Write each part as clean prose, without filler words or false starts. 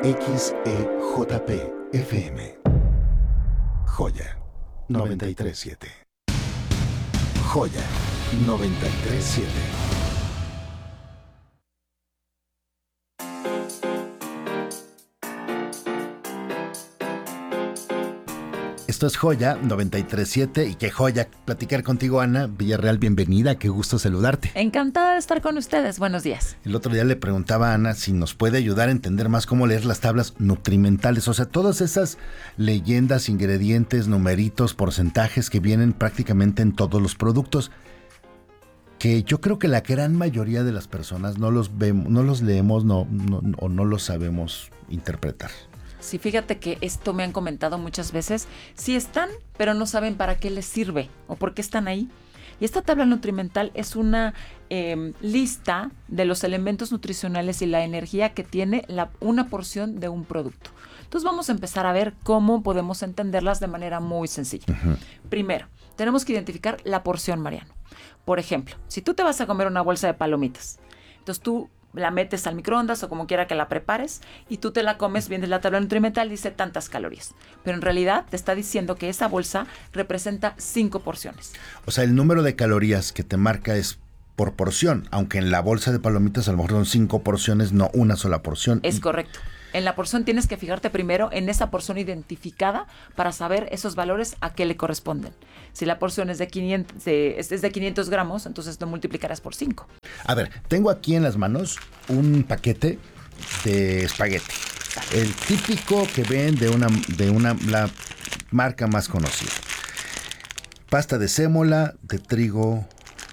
XEJP FM. Joya 93.7. Joya 93.7. Esto es Joya 93.7 y qué joya platicar contigo, Ana Villarreal. Bienvenida, qué gusto saludarte. Encantada de estar con ustedes. Buenos días. El otro día le preguntaba a Ana si nos puede ayudar a entender más cómo leer las tablas nutrimentales, o sea, todas esas leyendas, ingredientes, numeritos, porcentajes que vienen prácticamente en todos los productos, que yo creo que la gran mayoría de las personas no los vemos, no los leemos, o no los sabemos interpretar. Sí, fíjate que esto me han comentado muchas veces. Sí están, pero no saben para qué les sirve o por qué están ahí. Y esta tabla nutrimental es una lista de los elementos nutricionales y la energía que tiene una porción de un producto. Entonces vamos a empezar a ver cómo podemos entenderlas de manera muy sencilla. Uh-huh. Primero, tenemos que identificar la porción, Mariano. Por ejemplo, si tú te vas a comer una bolsa de palomitas, entonces tú la metes al microondas o como quiera que la prepares y tú te la comes, viene la tabla nutrimental, dice tantas calorías. Pero en realidad te está diciendo que esa bolsa representa 5 porciones. O sea, el número de calorías que te marca es por porción, aunque en la bolsa de palomitas a lo mejor son 5 porciones, no una sola porción. Es correcto. En la porción tienes que fijarte primero en esa porción identificada para saber esos valores a qué le corresponden. Si la porción es de 500 gramos, entonces lo multiplicarás por 5. A ver, tengo aquí en las manos un paquete de espagueti. El típico que ven la marca más conocida. Pasta de sémola, de trigo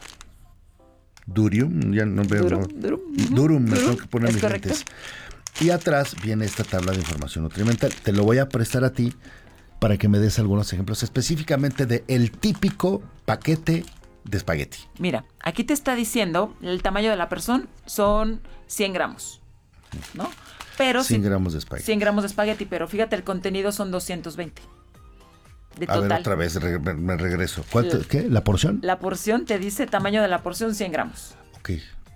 durum, ya no veo. Durum, me tengo que poner mis lentes. Y atrás viene esta tabla de información nutrimental. Te lo voy a prestar a ti para que me des algunos ejemplos específicamente de el típico paquete de espagueti. Mira, aquí te está diciendo el tamaño de la porción son 100 gramos, ¿no? Pero 100 gramos de espagueti. 100 gramos de espagueti, pero fíjate, el contenido son 220. De total. A ver, otra vez, me regreso. ¿Cuánto? ¿Qué? ¿La porción? La porción te dice tamaño de la porción 100 gramos. Ok.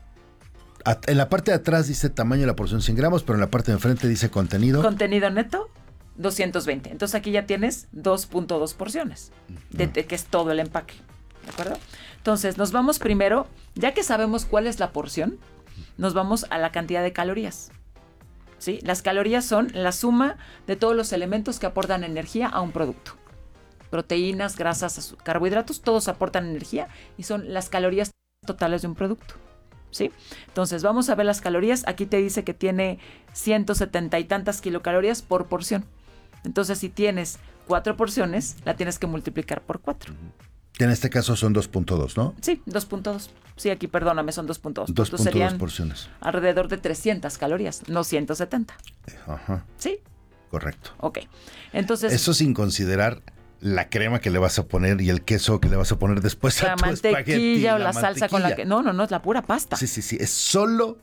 En la parte de atrás dice tamaño de la porción 100 gramos, pero en la parte de enfrente dice contenido. Contenido neto, 220. Entonces aquí ya tienes 2.2 porciones, que es todo el empaque. ¿De acuerdo? Entonces nos vamos primero, ya que sabemos cuál es la porción, nos vamos a la cantidad de calorías. ¿Sí? Las calorías son la suma de todos los elementos que aportan energía a un producto. Proteínas, grasas, carbohidratos, todos aportan energía y son las calorías totales de un producto. ¿Sí? Entonces vamos a ver las calorías. Aquí te dice que tiene 170 y tantas kilocalorías por porción. Entonces si tienes 4 porciones, la tienes que multiplicar por 4. En este caso son 2.2, ¿no? Sí, 2.2. Sí, aquí perdóname, son 2.2. 2.2 porciones. Alrededor de 300 calorías, no 170. Ajá. ¿Sí? Correcto. Ok. Entonces, eso sin considerar la crema que le vas a poner y el queso que le vas a poner después a tu espagueti. La mantequilla o la salsa con la que... No, es la pura pasta. Sí, es solo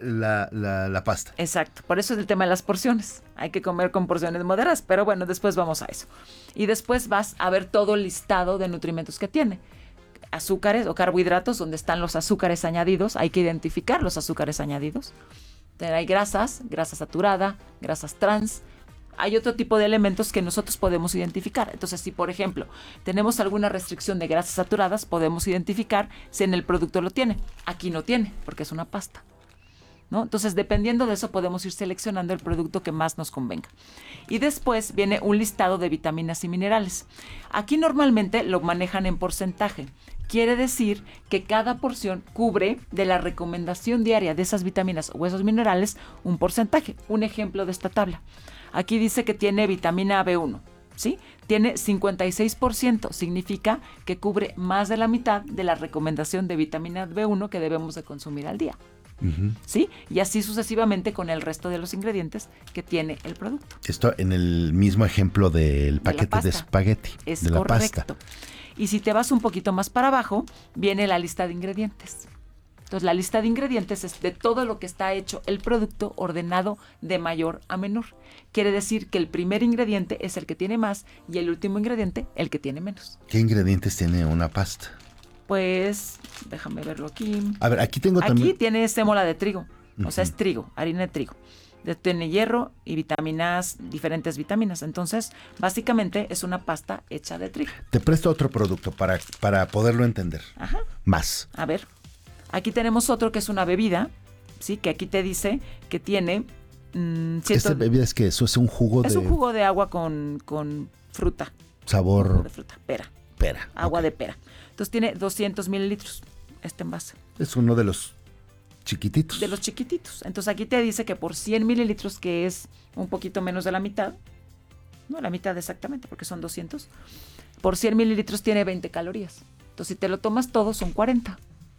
la pasta. Exacto, por eso es el tema de las porciones. Hay que comer con porciones moderadas, pero bueno, después vamos a eso. Y después vas a ver todo el listado de nutrimentos que tiene. Azúcares o carbohidratos, donde están los azúcares añadidos, hay que identificar los azúcares añadidos. Hay grasa saturada, grasas trans. Hay otro tipo de elementos que nosotros podemos identificar. Entonces, si por ejemplo tenemos alguna restricción de grasas saturadas, podemos identificar si en el producto lo tiene. Aquí no tiene, porque es una pasta, ¿no? Entonces, dependiendo de eso, podemos ir seleccionando el producto que más nos convenga. Y después viene un listado de vitaminas y minerales. Aquí normalmente lo manejan en porcentaje. Quiere decir que cada porción cubre de la recomendación diaria de esas vitaminas o esos minerales un porcentaje. Un ejemplo de esta tabla. Aquí dice que tiene vitamina B1, ¿sí? Tiene 56%, significa que cubre más de la mitad de la recomendación de vitamina B1 que debemos de consumir al día. Uh-huh. ¿Sí? Y así sucesivamente con el resto de los ingredientes que tiene el producto. Esto en el mismo ejemplo del paquete de espagueti, es de la correcto. Pasta. Y si te vas un poquito más para abajo, viene la lista de ingredientes. Entonces, la lista de ingredientes es de todo lo que está hecho el producto ordenado de mayor a menor. Quiere decir que el primer ingrediente es el que tiene más y el último ingrediente el que tiene menos. ¿Qué ingredientes tiene una pasta? Pues, déjame verlo aquí. A ver, aquí tengo también... Aquí tiene sémola de trigo, o sea, es trigo, harina de trigo. tiene hierro y vitaminas, diferentes vitaminas. Entonces, básicamente es una pasta hecha de trigo. Te presto otro producto para poderlo entender. Ajá. Más. A ver, aquí tenemos otro que es una bebida, ¿sí? Que aquí te dice que tiene... ¿Esta bebida es que eso es un jugo Es un jugo de agua con fruta. Sabor... Jugo de fruta, pera. Agua ok. de pera. Entonces tiene 200 mililitros este envase. Es uno de los chiquititos. De los chiquititos. Entonces aquí te dice que por 100 mililitros, que es un poquito menos de la mitad, no la mitad exactamente, porque son 200, por 100 mililitros tiene 20 calorías. Entonces si te lo tomas todo son 40.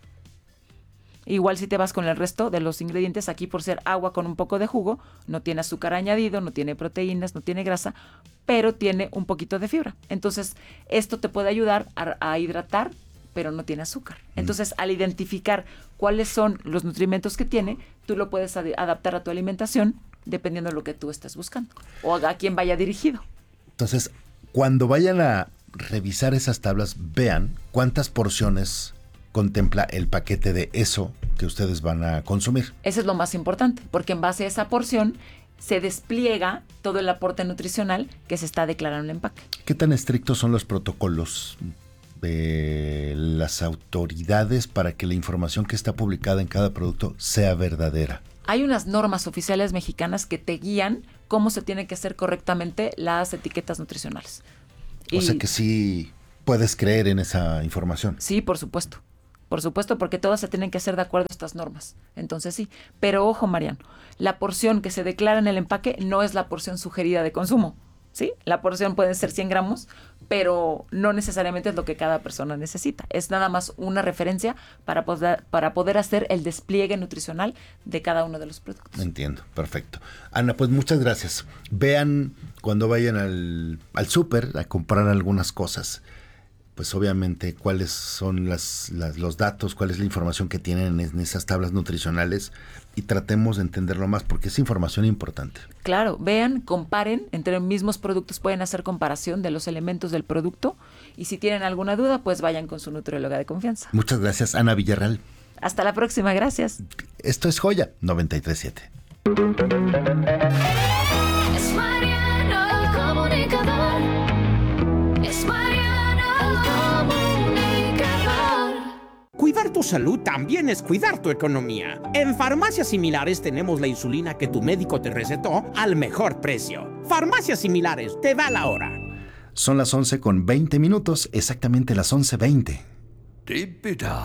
Igual si te vas con el resto de los ingredientes, aquí por ser agua con un poco de jugo, no tiene azúcar añadido, no tiene proteínas, no tiene grasa, pero tiene un poquito de fibra. Entonces esto te puede ayudar a hidratar, pero no tiene azúcar. Entonces al identificar cuáles son los nutrimentos que tiene, tú lo puedes adaptar a tu alimentación dependiendo de lo que tú estés buscando o a quién vaya dirigido. Entonces, cuando vayan a revisar esas tablas, vean cuántas porciones contempla el paquete de eso que ustedes van a consumir. Eso es lo más importante, porque en base a esa porción se despliega todo el aporte nutricional que se está declarando en el empaque. ¿Qué tan estrictos son los protocolos de las autoridades para que la información que está publicada en cada producto sea verdadera? Hay unas normas oficiales mexicanas que te guían cómo se tienen que hacer correctamente las etiquetas nutricionales. O sea que sí puedes creer en esa información. Sí, por supuesto. Por supuesto, porque todas se tienen que hacer de acuerdo a estas normas. Entonces sí. Pero ojo, Mariano, la porción que se declara en el empaque no es la porción sugerida de consumo. ¿Sí? La porción puede ser 100 gramos, pero no necesariamente es lo que cada persona necesita. Es nada más una referencia para poder hacer el despliegue nutricional de cada uno de los productos. Entiendo, perfecto. Ana, pues muchas gracias. Vean cuando vayan al súper a comprar algunas cosas, pues obviamente cuáles son los datos, cuál es la información que tienen en esas tablas nutricionales y tratemos de entenderlo más porque es información importante. Claro, vean, comparen, entre los mismos productos pueden hacer comparación de los elementos del producto y si tienen alguna duda, pues vayan con su nutrióloga de confianza. Muchas gracias, Ana Villarreal. Hasta la próxima, gracias. Esto es Joya 93.7. Es Mariano el comunicador. Es Mariano el comunicador. Cuidar tu salud también es cuidar tu economía. En Farmacias Similares tenemos la insulina que tu médico te recetó al mejor precio. Farmacias Similares, te da la hora. Son las 11:20, exactamente las 11:20.